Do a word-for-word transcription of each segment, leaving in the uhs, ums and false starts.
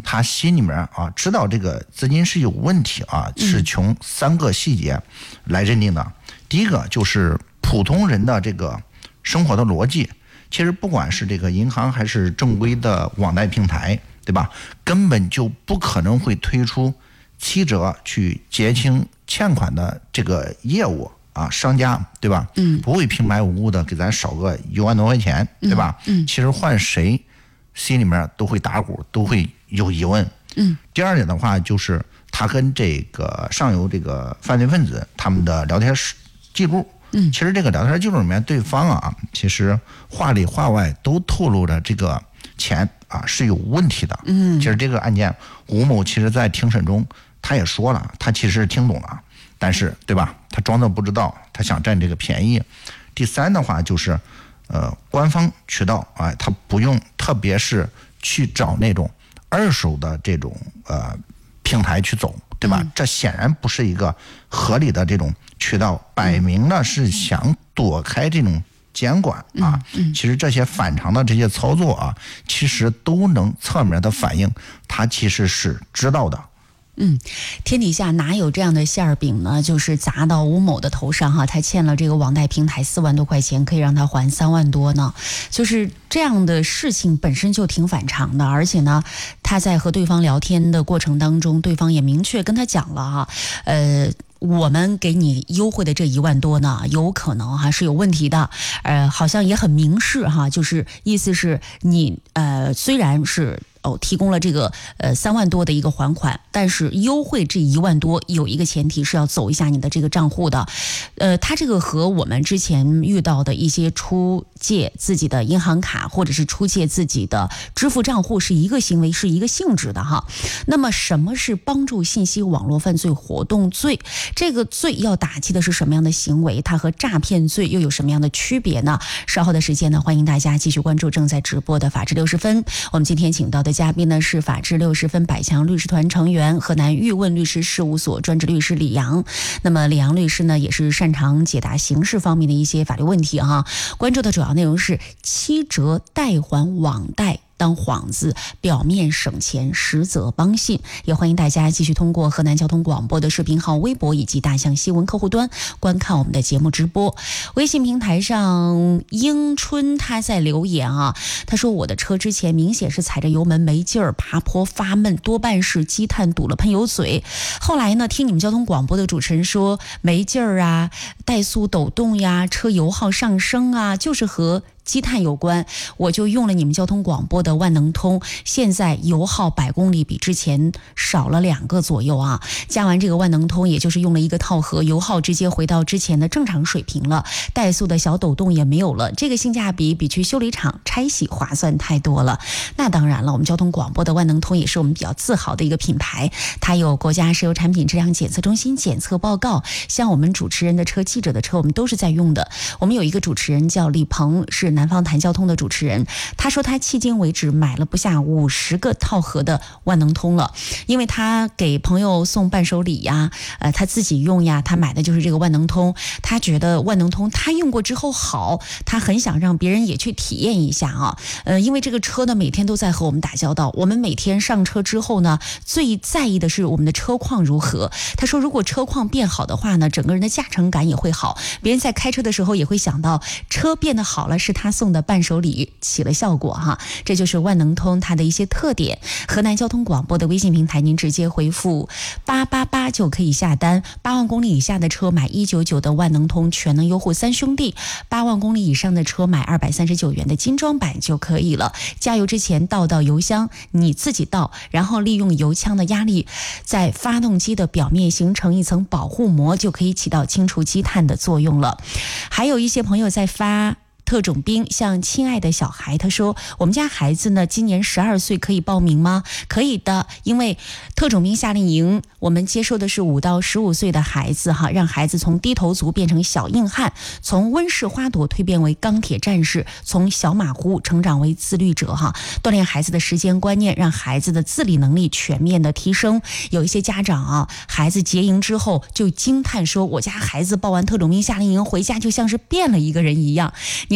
他心里面啊知道这个资金是有问题啊，是从三个细节来认定的。嗯、第一个就是普通人的这个生活的逻辑，其实不管是这个银行还是正规的网贷平台，对吧？根本就不可能会推出七折去结清欠款的这个业务啊，商家对吧？嗯，不会平白无故的给咱少个一万多块钱，对吧？嗯，其实换谁心里面都会打鼓，都会有疑问。嗯，第二点的话就是他跟这个上游这个犯罪分子他们的聊天记录。嗯，其实这个聊天记录里面，对方啊，其实话里话外都透露着这个钱啊是有问题的。嗯，其实这个案件，吴某其实在庭审中他也说了，他其实听懂了，但是对吧？他装作不知道，他想占这个便宜。第三的话就是，呃，官方渠道啊，他不用，特别是去找那种二手的这种呃平台去走，对吧？嗯、这显然不是一个合理的这种渠道，摆明了是想躲开这种监管啊。嗯嗯、其实这些反常的这些操作啊，其实都能侧面的反映他其实是知道的。 嗯，天底下哪有这样的馅儿饼呢？就是砸到吴某的头上哈，他欠了这个网贷平台四万多块钱，可以让他还三万多呢。就是这样的事情本身就挺反常的，而且呢，他在和对方聊天的过程当中，对方也明确跟他讲了哈，呃。我们给你优惠的这一万多呢，有可能哈是有问题的，呃，好像也很明示哈，就是意思是你呃虽然是哦提供了这个呃三万多的一个还款，但是优惠这一万多有一个前提是要走一下你的这个账户的，呃，他这个和我们之前遇到的一些出借自己的银行卡或者是出借自己的支付账户是一个行为，是一个性质的哈。那么什么是帮助信息网络犯罪活动罪？这个罪要打击的是什么样的行为？它和诈骗罪又有什么样的区别呢？稍后的时间呢，欢迎大家继续关注正在直播的法治六十分。我们今天请到的嘉宾呢是法治六十分百强律师团成员、河南玉问律师事务所专职律师李阳。那么李阳律师呢，也是擅长解答刑事方面的一些法律问题哈。关注的主要内容是七折代还网贷当幌子，表面省钱，实则帮信。也欢迎大家继续通过河南交通广播的视频号、微博以及大象新闻客户端观看我们的节目直播。微信平台上，英春他在留言啊，他说我的车之前明显是踩着油门没劲儿，爬坡发闷，多半是积碳堵了喷油嘴。后来呢，听你们交通广播的主持人说没劲儿啊，怠速抖动呀，车油耗上升啊，就是和积碳有关，我就用了你们交通广播的万能通，现在油耗百公里比之前少了两个左右啊。加完这个万能通，也就是用了一个套盒，油耗直接回到之前的正常水平了，怠速的小抖动也没有了，这个性价比比去修理厂拆洗划算太多了。那当然了，我们交通广播的万能通也是我们比较自豪的一个品牌，它有国家石油产品质量检测中心检测报告，像我们主持人的车、记者的车，我们都是在用的。我们有一个主持人叫李鹏，是南方谈交通的主持人，他说他迄今为止买了不下五十个套盒的万能通了，因为他给朋友送伴手礼呀，呃，他自己用呀，他买的就是这个万能通。他觉得万能通他用过之后好，他很想让别人也去体验一下啊。呃，因为这个车呢每天都在和我们打交道，我们每天上车之后呢，最在意的是我们的车况如何。他说如果车况变好的话呢，整个人的驾乘感也会好，别人在开车的时候也会想到车变得好了是他送的伴手礼起了效果哈。这就是万能通它的一些特点。河南交通广播的微信平台，您直接回复八八八就可以下单。八万公里以下的车买一九九的万能通全能优惠三兄弟，八万公里以上的车买二百三十九元的精装版就可以了。加油之前倒到油箱，你自己倒，然后利用油枪的压力在发动机的表面形成一层保护膜，就可以起到清除积碳的作用了。还有一些朋友在发特种兵，像亲爱的小孩，他说我们家孩子呢今年十二岁，可以报名吗？可以的，因为特种兵夏令营我们接受的是五到十五岁的孩子哈，让孩子从低头族变成小硬汉，从温室花朵蜕变为钢铁战士，从小马虎成长为自律者哈，锻炼孩子的时间观念，让孩子的自理能力全面的提升。有一些家长啊，孩子结营之后就惊叹说，我家孩子报完特种兵夏令营回家就像是变了一个人一样。你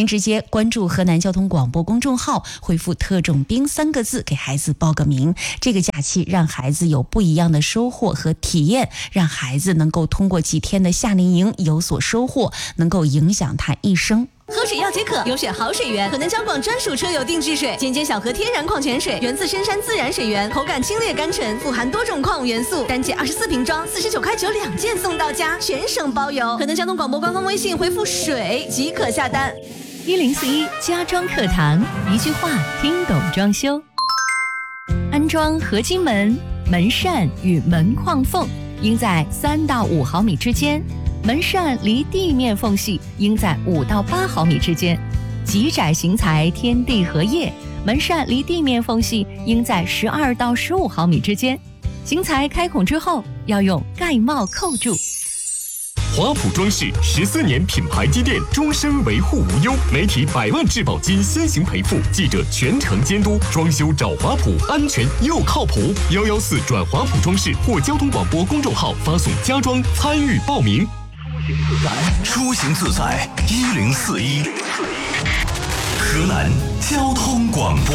您直接关注河南交通广播公众号，回复特种兵三个字给孩子报个名。这个假期让孩子有不一样的收获和体验，让孩子能够通过几天的夏令营有所收获，能够影响他一生。 喝水要解渴，优选好水源，河南交广专属车友定制水，尖尖小河天然矿泉水，源自深山自然水源，口感清冽甘醇，富含多种矿物元素，单件二十四瓶装，四十九块九两件送到家，全省包邮。河南交通广播官方微信回复水即可下单。 一零四一家装课堂，一句话听懂装修。安装合金门、门扇与门框缝应在三到五毫米之间。门扇离地面缝隙应在五到八毫米之间，极窄型材天地合页，门扇离地面缝隙应在十二到十五毫米之间。型材开孔之后要用盖帽扣住。 华普装饰十四年品牌积淀，终身维护无忧，媒体百万质保金先行赔付，记者全程监督，装修找华普，安全又靠谱。幺幺四转华普装饰或交通广播公众号发送家装参与报名。 出行自在一零四一，河南交通广播。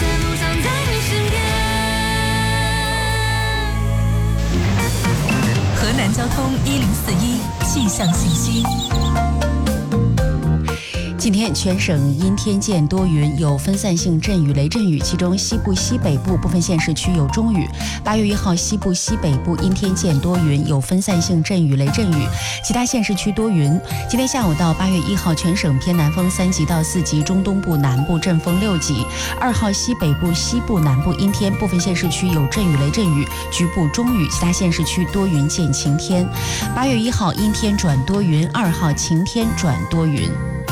河南交通一零四一气象信息。 今天全省阴天见多云，有分散性阵雨、雷阵雨，其中西部、西北部部分县市区有中雨。八月一号，西部、西北部阴天见多云，有分散性阵雨、雷阵雨，其他县市区多云。今天下午到八月一号，全省偏南风三级到四级，中东部、南部阵风六级。二号，西北部、西部、南部阴天，部分县市区有阵雨、雷阵雨，局部中雨，其他县市区多云见晴天。八月一号阴天转多云，二号晴天转多云。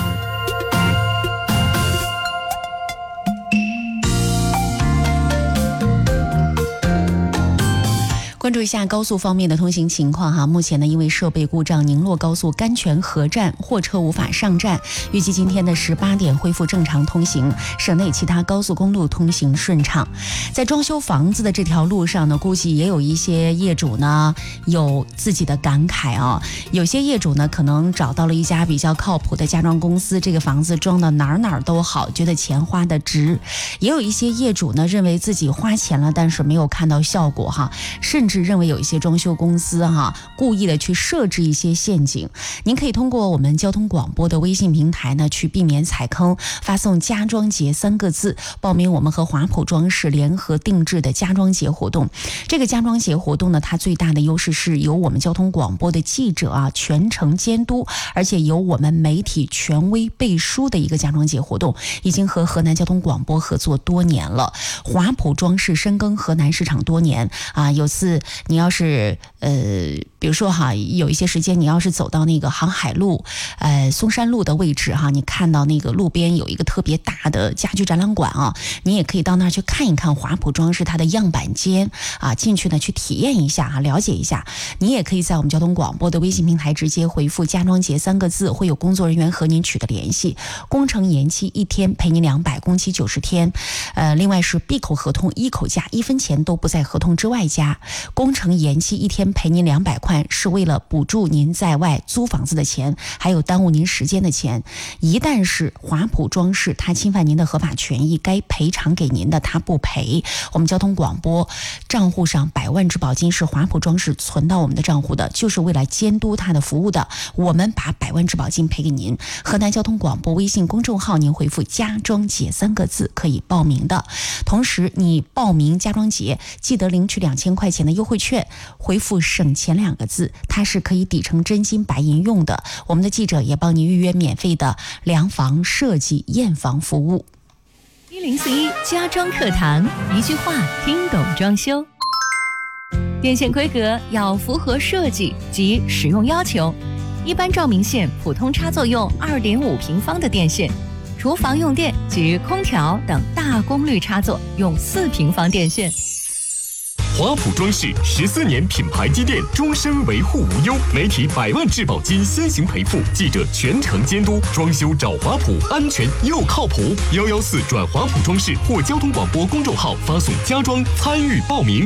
关注一下高速方面的通行情况哈，目前呢，因为设备故障，宁洛高速甘泉河站货车无法上站，预计今天的十八点恢复正常通行。省内其他高速公路通行顺畅。在装修房子的这条路上呢，估计也有一些业主呢有自己的感慨啊。有些业主呢可能找到了一家比较靠谱的家装公司，这个房子装的哪儿哪儿都好，觉得钱花的值。也有一些业主呢认为自己花钱了，但是没有看到效果哈，甚至是认为有一些装修公司哈故意的去设置一些陷阱。您可以通过我们交通广播的微信平台呢去避免踩坑，发送家装节三个字报名我们和华普装饰联合定制的家装节活动。这个家装节活动呢，它最大的优势是由我们交通广播的记者啊全程监督，而且由我们媒体权威背书的一个家装节活动，已经和河南交通广播合作多年了。华普装饰深耕河南市场多年啊，有次你要是呃，比如说哈，有一些时间你要是走到那个航海路、呃嵩山路的位置哈，你看到那个路边有一个特别大的家居展览馆啊，你也可以到那儿去看一看华普装饰它的样板间啊，进去呢去体验一下啊，了解一下。你也可以在我们交通广播的微信平台直接回复家装节三个字，会有工作人员和您取得联系。工程延期一天赔您两百，工期九十天。呃，另外是闭口合同一口价，一分钱都不在合同之外加。工程延期一天赔您两百块，是为了补助您在外租房子的钱，还有耽误您时间的钱。一旦是华普装饰它侵犯您的合法权益，该赔偿给您的它不赔。我们交通广播账户上百万质保金是华普装饰存到我们的账户的，就是为了监督它的服务的。我们把百万质保金赔给您。河南交通广播微信公众号您回复家装节三个字可以报名的。同时你报名家装节记得领取两千块钱的优惠券，回复省钱两个字，它是可以抵成真金白银用的。我们的记者也帮您预约免费的量房设计验房服务。 一零四一家装课堂，一句话听懂装修。电线规格要符合设计及使用要求，一般照明线普通插座用二点五平方的电线，厨房用电及空调等大功率插座用四平方电线。 华普装饰十四年品牌积淀，终身维护无忧，媒体百万质保金先行赔付，记者全程监督，装修找华普，安全又靠谱。幺幺四转华普装饰或交通广播公众号发送家装参与报名。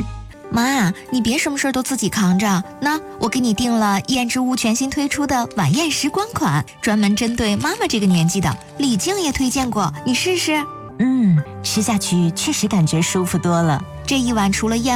妈，你别什么事儿都自己扛着。那我给你订了燕之屋全新推出的晚宴时光款，专门针对妈妈这个年纪的，李静也推荐过，你试试。 嗯，吃下去确实感觉舒服多了。 这一碗除了燕